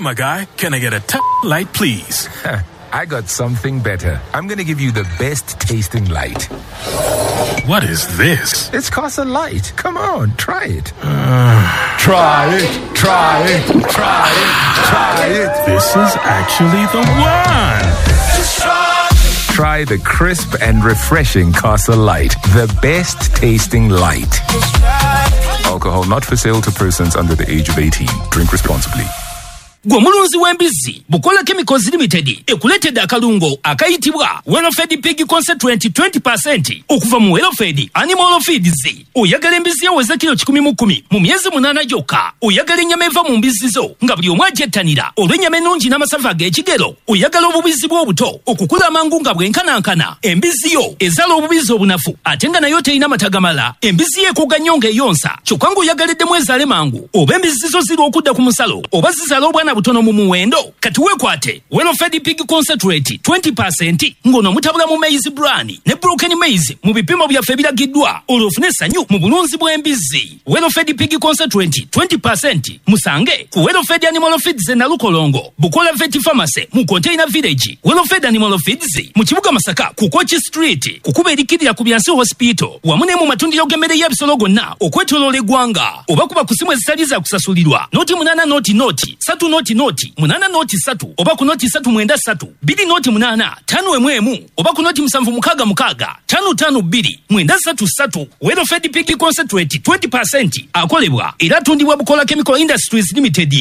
my guy, can I get a light, please? I got something better. I'm going to give you the best tasting light. What is this? It's Casa Light. Come on, try it. Try it. This is actually the one. Try the crisp and refreshing Casa Light. The best tasting light. Alcohol not for sale to persons under the age of 18. Drink responsibly. Gwomulunzi w'embizzi Bukola Chemicals Limited ekuletedde akalungo akayitibwa Welfed Pig Concentrate 20% okuva mu Welfed Animal Feeds. Oyagala embizzi yaweza kilo 10 mu myezi 8 gyokka. Oyagala ennyama eva mu mbizzi zo nga buli omu ajettanira olw'ennyama ennungi n'amasavu ag'ekigero. Oyagala obubizzi bw'obuto okukula amangu nga bwenkanankana. Embizzi yo ezaala obubizzi obunafu ate nga nayo terina matagamala. Embizzi yeekooga nnyo ng'eyonsa kyokka ng'oyagaliddemu ezaale mangu. Oba embizzi zo ziri okudda ku musalo oba zizaala obwana butono mu muwendo. Kati weekwate Welfed Pig Concentrate 20% ngono mutabula mu maize bran ne broken maize mu bipimo byaffe biragiddwa olwofune essanyu mu bulunzi bw'embizzi. Welfed Pig Concentrate 20% musange ku Welfed Animal Feeds na Lukolongo, Bukola Vet Pharmacy mu Container Village, Welfed Animal Feeds mu kibuga Masaka ku Kochi Street kukuba erikirira ku Byansi Hospital wamu ne mu matundiro g'emmere y'ebisolo gonna okwetoloola eggwanga. Oba kuba ku simu ezitali za kusasulirwa noti 8 noti 3 noti 8 noti 3 oba ku noti 393 2 noti 8 5 oba ku noti 7 552 933. Welfed Pig Concentrate 20% akolebwa era tundibwa Bukola Chemical Industries Limited